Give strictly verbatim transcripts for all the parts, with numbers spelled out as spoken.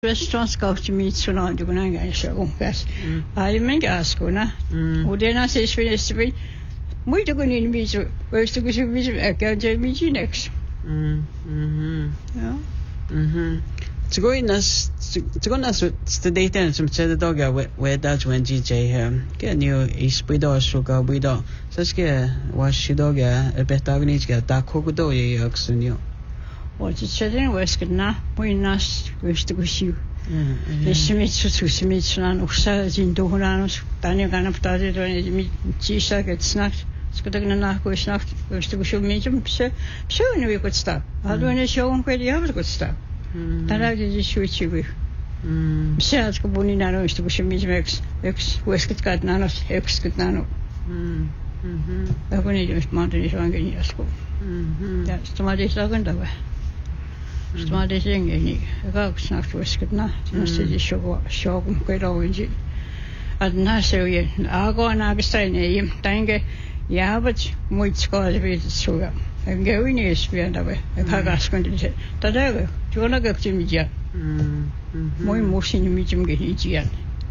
Restaurants kaufte mit so na du gona ga so gas. Ai men gas gona. O de na se sveste vi. Muito goni mi so. Westu go so mi e ka je mi next. Mhm. Mhm. Ja. Mhm. Tsugo nas tsugo nas studenten som tjäder dagar we daj when G J hem. Ke new is bido suga bido. Så ska was shidoga e betagniga da kogodo ye yaksunyo. Og det tjæder wesket na. Muy nas westu go si. Det smit så så smit sådan og så din dohnanos. Tanya gana ptade do mi tisa get snakt. Skal der na gå snakt. Westu go so mi jum se. Så nu vi godt stop. Har du en show på det jeg godt stop. Der er det switch vi. Mm. Så skal buni na no westu go so mi max. Ex wesket gat na nos ex gat na no. Mhm. Mhm. Der kunne det vist meget det så angeni asko. Mhm. Ja, så meget det så kan der være. Så det er ingen jeg har snakket whisket na det er det sjov sjov godt over i at na så jeg ago na gestern jeg tænker jeg har været meget skåret ved så jeg går ind i spjern der jeg har gasket det der der du har nok til mig ja meget motion i mig med det ja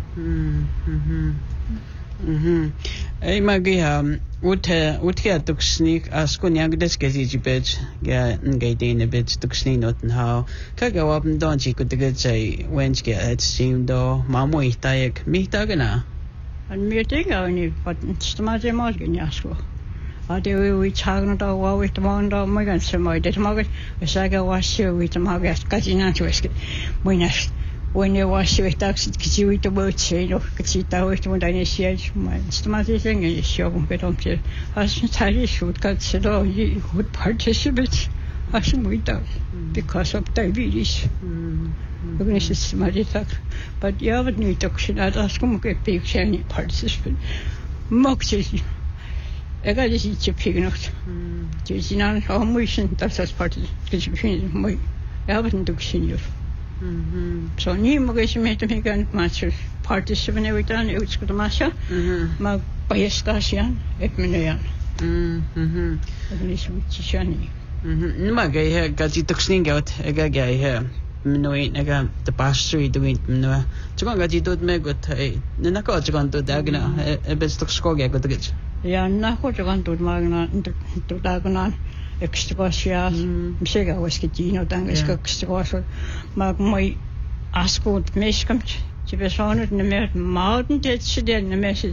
mhm mhm ei magia Ute ute tuksnik askon yang des gezi bet ga ngai dine bet tuksni noten ha kaga wabn donji ku de sei wench ge et sim do mamo itayek mi tagana an mir tinga ni pat stamaje mal gnasko ade we chagno da wa we tmanda magan semai de tmaga saga washe we tmaga kajina chweske moinas when you wash your taxi kichi to boat no kichi ta we to dine siege my stamaje thing is show bit on pie as tiny shoot cut so you would participate as we do because of diabetes we're stamaje tak but you have new toxin at as come get big shiny participate moxie I got this chip picking out just in how much that's as part of kichi my I haven't toxin you Mhm. Så ni må ju med mig kan matcha participate every time ut ska matcha. Mhm. Ma pajeskasian ett minut. Mhm. Mhm. Det är så tjäni. Mhm. Nu mag jag här gaji toxning out. Jag ga jag här. Men nu jag ga the pastry doing nu. Så kan gaji dot med gott hej. Nu när kan jag kan då dagna. Är bäst att skoga gott det. Ja, när kan jag kan då magna då dagna. Extrasia, msega wesketino dangeska extrasia, mag moi askot meskamt, de personer ne mer mauden det så der ne messet.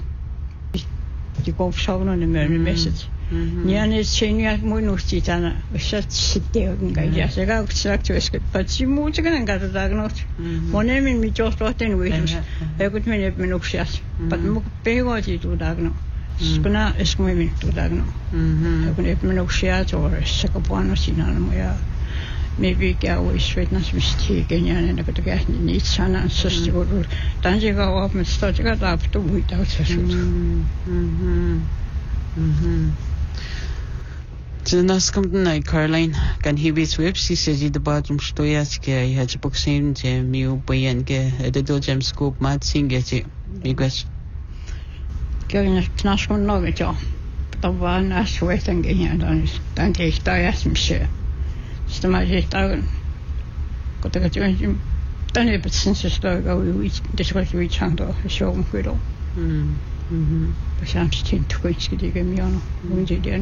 De går savner ne mer ne messet. Niane senior moi nostitana, så sitter den gaja. Så jeg sagt wesket, but you må ikke kan gøre det nok. Monne min mi just what den weekend. Jeg kunne men men nok sjæs. But må begge de to dage nok. Skona eskumi min to dage nok. Mhm. Jeg kunne men nok sjæs og så kan på noget sin anden ja. Maybe jeg var i Sverige som stiger igen og det gør ikke sådan så stort. Dan jeg går op med stort jeg der på ud der så så. Mhm. Mhm. Så nas kom den i Caroline kan he vis web si se de bathroom stojas ke I had boxing je miu boyen ke det do jam scoop mat singe je igwas Kan knas kon nog ja. Dan var na sweten igen dan dan kreeg daar ja som se. Så man je daar godt det jo dan er betsin så står go vi det skal vi chang der show om for det. Mhm. Mhm. Det samst til twitch det gør mig no. Nu det der.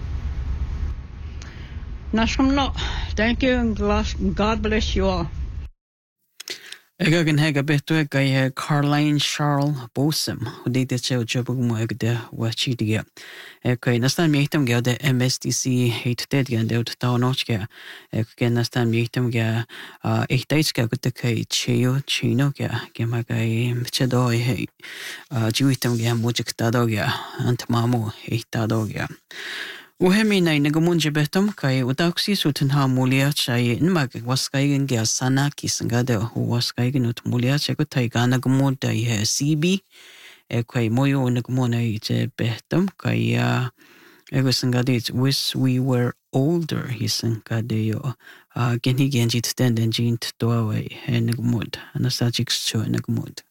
Nashkamno, thank you and God bless you all. Jeg kan hega betu jeg Caroline Charles Bosem og det det jo job mo jeg det var chidige. Jeg kan næsten møte mig det M S D C hit det igen det der noche. Jeg kan næsten møte mig uh ich det skal det kan cheo chino ja kan jeg chedo he uh juitem ja mujik tadoga ant mamo he tadoga. Uhemina inagumunje betom kai utaksi suten ha mulia chai inmag waskaigen ge sana kisngade hu waskaigen ut mulia cheko taigana gumud dai he C B e kai moyo inagumona ite betom kai uh ego sangade it wish we were older hisangade yo uh geni genjit tenden jint doaway inagumud anasachik cho inagumud